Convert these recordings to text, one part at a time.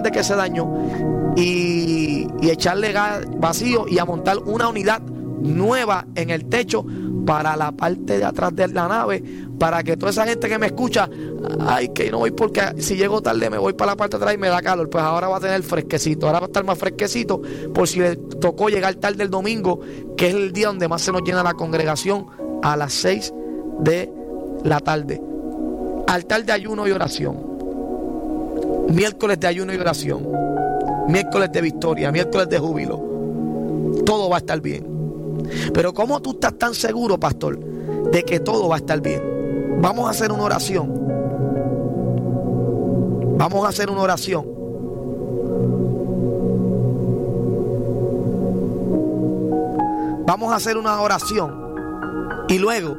grande que se dañó y echarle gas vacío y a montar una unidad nueva en el techo para la parte de atrás de la nave, para que toda esa gente que me escucha, ay, que no voy porque si llego tarde me voy para la parte de atrás y me da calor, pues ahora va a tener fresquecito, ahora va a estar más fresquecito por si le tocó llegar tarde el domingo, que es el día donde más se nos llena la congregación, a las 6 de la tarde. Altar de ayuno y oración, miércoles de ayuno y oración, miércoles de victoria, miércoles de júbilo. Todo va a estar bien. Pero ¿cómo tú estás tan seguro, pastor, de que todo va a estar bien? Vamos a hacer una oración. Vamos a hacer una oración. Vamos a hacer una oración. Y luego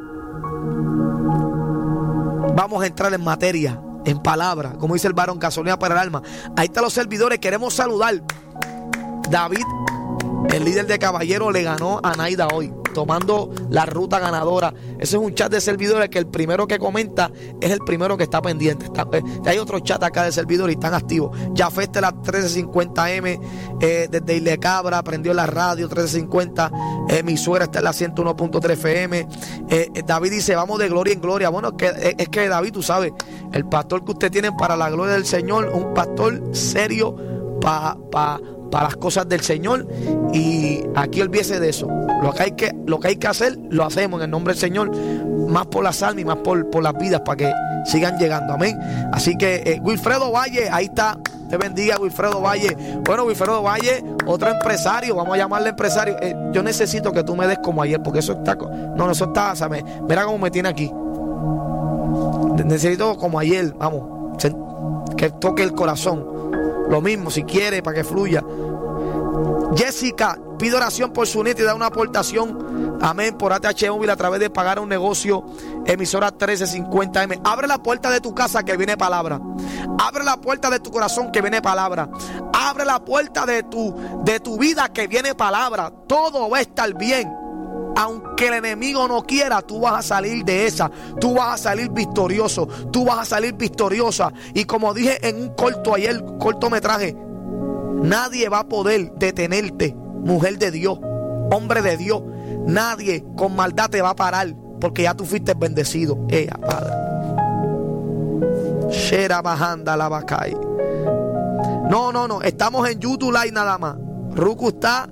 vamos a entrar en materia, en palabra, como dice el varón, gasolina para el alma. Ahí están los servidores. Queremos saludar. David, el líder de Caballero, le ganó a Naida hoy, tomando la ruta ganadora. Ese es un chat de servidores que el primero que comenta es el primero que está pendiente. Hay otro chat acá de servidores y están activos. Jafet de la 1350M, desde Isle Cabra, prendió la radio 1350. Mi suegra está en la 101.3 FM. David dice, vamos de gloria en gloria. Bueno, es que David, tú sabes, el pastor que usted tiene para la gloria del Señor, un pastor serio para las cosas del Señor, y aquí olvídese de eso. Lo que hay que hacer, lo hacemos en el nombre del Señor, más por las almas y más por las vidas, para que sigan llegando, amén. Así que Wilfredo Valle, ahí está, te bendiga Wilfredo Valle. Bueno, Wilfredo Valle, otro empresario, vamos a llamarle empresario. Yo necesito que tú me des como ayer, porque eso está, no, eso está, o sea, mira cómo me tiene aquí. Necesito como ayer, vamos, que toque el corazón. Lo mismo, si quiere, para que fluya. Jessica, pide oración por su nieta y da una aportación, amén, por ATH Móvil a través de pagar un negocio. Emisora 1350M. Abre la puerta de tu casa, que viene palabra. Abre la puerta de tu corazón, que viene palabra. Abre la puerta de tu vida, que viene palabra. Todo va a estar bien. Aunque el enemigo no quiera, tú vas a salir de esa. Tú vas a salir victorioso. Tú vas a salir victoriosa. Y como dije en un cortometraje, nadie va a poder detenerte, mujer de Dios, hombre de Dios. Nadie con maldad te va a parar, porque ya tú fuiste bendecido. Padre. Shera bajanda la bacay. No. Estamos en YouTube Live nada más. Ruku está.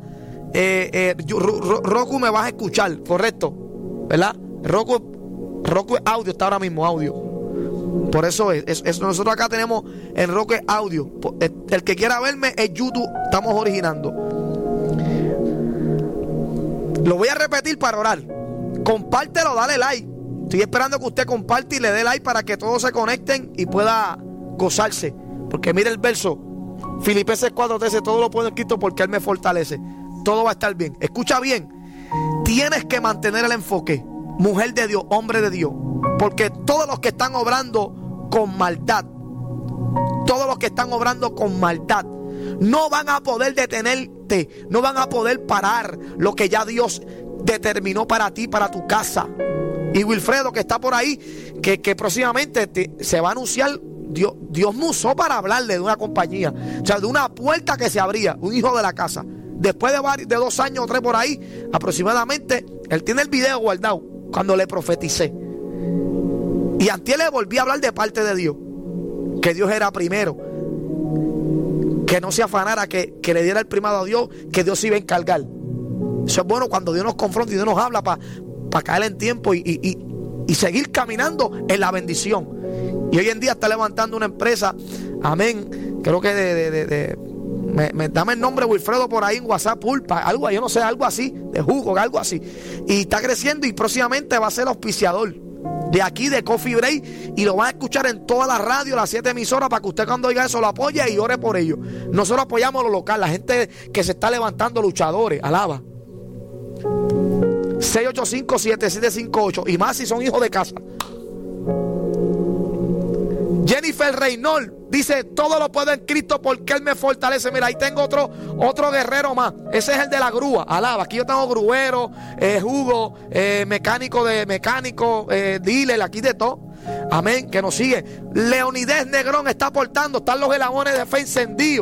Roku me vas a escuchar, correcto, ¿verdad? Roku es audio, está ahora mismo audio. Por eso es nosotros acá tenemos en Roku es audio. El que quiera verme es YouTube, estamos originando. Lo voy a repetir para orar. Compártelo, dale like. Estoy esperando que usted comparte y le dé like para que todos se conecten y pueda gozarse. Porque mire el verso, Filipenses 4:13, todo lo puedo en Cristo porque Él me fortalece. Todo va a estar bien. Escucha bien. Tienes que mantener el enfoque, mujer de Dios, hombre de Dios, porque todos los que están obrando con maldad, todos los que están obrando con maldad, no van a poder detenerte, no van a poder parar lo que ya Dios determinó para ti, para tu casa. Y Wilfredo, que está por ahí, que próximamente se va a anunciar. Dios me usó para hablarle de una compañía, o sea, de una puerta que se abría, un hijo de la casa. Después de 2 años o 3 por ahí, aproximadamente, él tiene el video guardado cuando le profeticé. Y antes le volví a hablar de parte de Dios, que Dios era primero, que no se afanara, que le diera el primado a Dios, que Dios se iba a encargar. Eso es bueno cuando Dios nos confronta y Dios nos habla para caer en tiempo y seguir caminando en la bendición. Y hoy en día está levantando una empresa, amén, creo que dame el nombre Wilfredo por ahí en WhatsApp, Pulpa, algo, yo no sé, algo así, de jugo, algo así. Y está creciendo y próximamente va a ser auspiciador de aquí, de Coffee Break, y lo van a escuchar en toda la radio, las 7 emisoras, para que usted cuando oiga eso lo apoye y ore por ellos. Nosotros apoyamos lo local, la gente que se está levantando, luchadores, alaba. 685-7758, y más si son hijos de casa. Jennifer Reynolds dice, todo lo puedo en Cristo porque Él me fortalece. Mira, ahí tengo otro guerrero más. Ese es el de la grúa, alaba. Aquí yo tengo gruero, jugo, mecánico, dealer, aquí de todo. Amén, que nos sigue. Leonides Negrón está aportando, están los elabones de fe encendidos.